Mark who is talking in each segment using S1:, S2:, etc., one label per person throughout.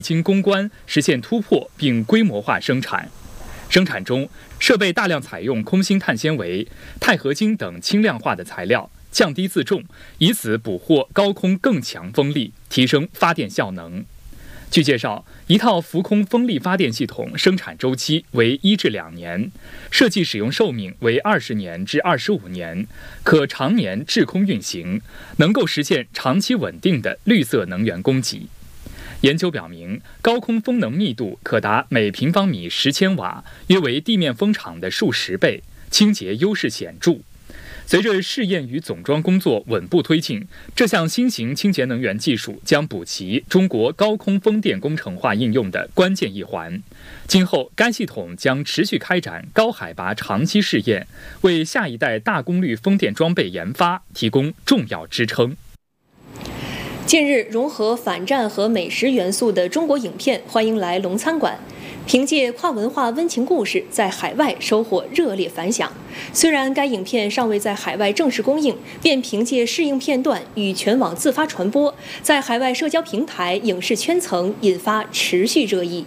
S1: 经攻关，实现突破并规模化生产。生产中，设备大量采用空心碳纤维、钛合金等轻量化的材料，降低自重，以此捕获高空更强风力，提升发电效能。据介绍，一套浮空风力发电系统生产周期为1至2年，设计使用寿命为20年至25年，可常年滞空运行，能够实现长期稳定的绿色能源供给。研究表明，高空风能密度可达每平方米10千瓦，约为地面风场的数10倍，清洁优势显著。随着试验与总装工作稳步推进，这项新型清洁能源技术将补齐中国高空风电工程化应用的关键一环。今后，该系统将持续开展高海拔长期试验，为下一代大功率风电装备研发提供重要支撑。
S2: 近日，融合反战和美食元素的中国影片《欢迎来龙餐馆》，凭借跨文化温情故事，在海外收获热烈反响。虽然该影片尚未在海外正式公映，便凭借试映片段与全网自发传播，在海外社交平台、影视圈层引发持续热议。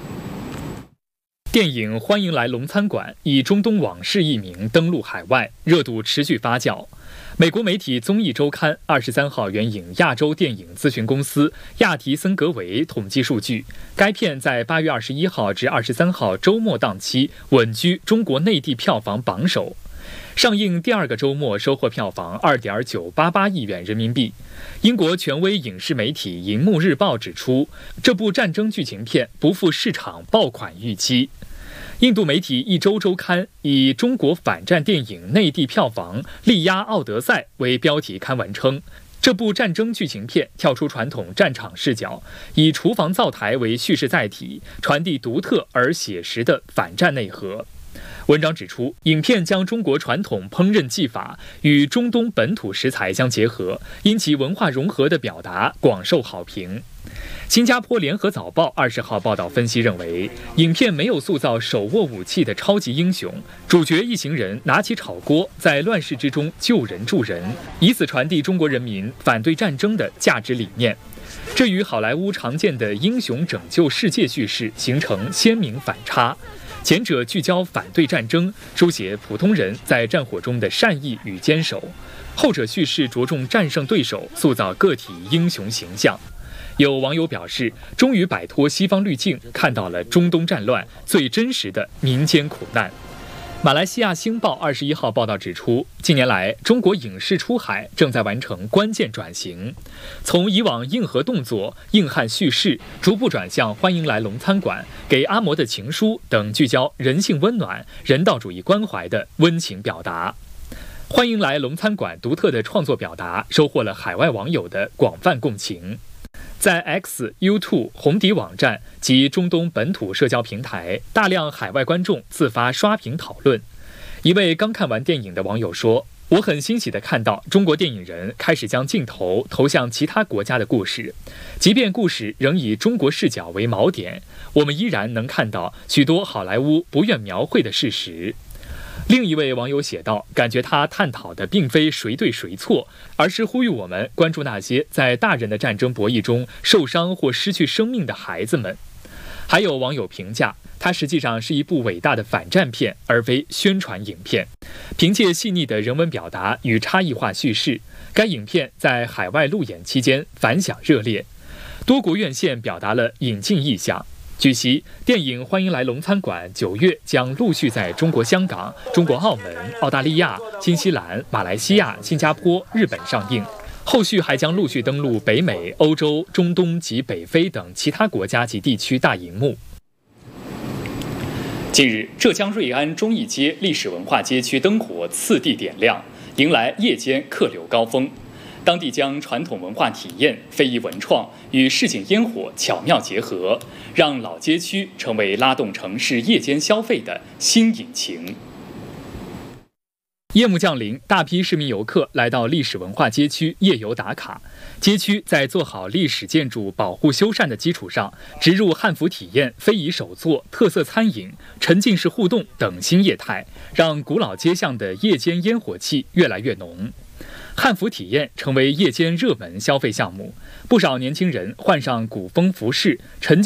S1: 电影《欢迎来龙餐馆》以中东往事一名登陆海外，热度持续发酵。美国媒体综艺周刊23号援引亚洲电影咨询公司亚提森格维统计数据，该片在8月21号至23号周末档期稳居中国内地票房榜首。上映第2个周末收获票房2.988亿元人民币。英国权威影视媒体《银幕日报》指出，这部战争剧情片不负市场爆款预期。印度媒体《一周周刊》以中国反战电影内地票房力压《奥德赛》为标题刊文称，这部战争剧情片跳出传统战场视角，以厨房灶台为叙事载体，传递独特而写实的反战内核。文章指出，影片将中国传统烹饪技法与中东本土食材相结合，因其文化融合的表达广受好评。新加坡联合早报20号报道分析认为，影片没有塑造手握武器的超级英雄，主角一行人拿起炒锅，在乱世之中救人助人，以此传递中国人民反对战争的价值理念。这与好莱坞常见的英雄拯救世界叙事形成鲜明反差。前者聚焦反对战争，书写普通人在战火中的善意与坚守；后者叙事着重战胜对手，塑造个体英雄形象。有网友表示，终于摆脱西方滤镜，看到了中东战乱最真实的民间苦难。马来西亚星报21号报道指出，近年来中国影视出海正在完成关键转型，从以往硬核动作、硬汉叙事，逐步转向《欢迎来龙餐馆》、给阿嬷的情书等聚焦人性温暖、人道主义关怀的温情表达。欢迎来龙餐馆独特的创作表达，收获了海外网友的广泛共情。在 X、YouTube、红底网站及中东本土社交平台，大量海外观众自发刷屏讨论。一位刚看完电影的网友说：“我很欣喜地看到中国电影人开始将镜头投向其他国家的故事，即便故事仍以中国视角为锚点，我们依然能看到许多好莱坞不愿描绘的事实。”另一位网友写道，感觉他探讨的并非谁对谁错，而是呼吁我们关注那些在大人的战争博弈中受伤或失去生命的孩子们。还有网友评价，它实际上是一部伟大的反战片，而非宣传影片。凭借细腻的人文表达与差异化叙事，该影片在海外路演期间反响热烈，多国院线表达了引进意向。据悉，电影《欢迎来龙餐馆》9月将陆续在中国香港、中国澳门、澳大利亚、新西兰、马来西亚、新加坡、日本上映，后续还将陆续登陆北美、欧洲、中东及北非等其他国家及地区大荧幕。近日，浙江瑞安忠义街历史文化街区灯火次第点亮，迎来夜间客流高峰。当地将传统文化体验、非遗文创与市井烟火巧妙结合，让老街区成为拉动城市夜间消费的新引擎。夜幕降临，大批市民游客来到历史文化街区夜游打卡。街区在做好历史建筑保护修缮的基础上，植入汉服体验、非遗手作、特色餐饮、沉浸式互动等新业态，让古老街巷的夜间烟火气越来越浓。汉服体验成为夜间热门消费项目，不少年轻人换上古风服饰，沉浸